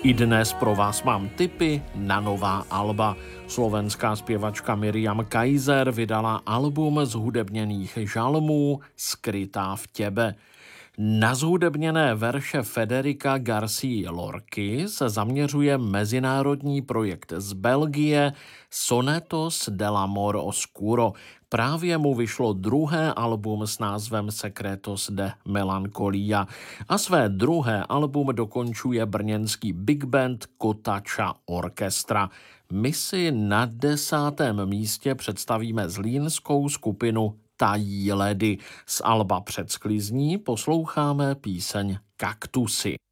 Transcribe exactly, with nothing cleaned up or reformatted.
I dnes pro vás mám tipy na nová alba. Slovenská zpěvačka Miriam Kaiser vydala album zhudebněných žalmů Skrytá v těbe. Na zhudebněné verše Federica García Lorky se zaměřuje mezinárodní projekt z Belgie Sonetos del Amor Oscuro. Právě mu vyšlo druhé album s názvem Secretos de Melancolia a své druhé album dokončuje brněnský big band Kotača Orchestra. My si na desátém místě představíme zlínskou skupinu Tají ledy. Z alba Před sklizní posloucháme píseň Kaktusy.